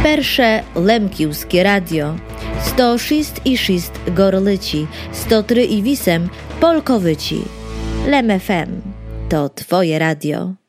Persze Lemkiwskie radio 106,6 Gorlici, 103,8 Polkowyci. Lem FM to Twoje radio.